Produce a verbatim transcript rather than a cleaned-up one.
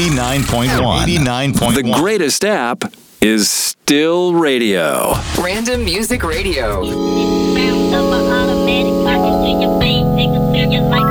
eighty-nine point one. eighty-nine point one. The greatest app is still radio. Random Music Radio. Sounds of my automatic pocket to your face, take a picture like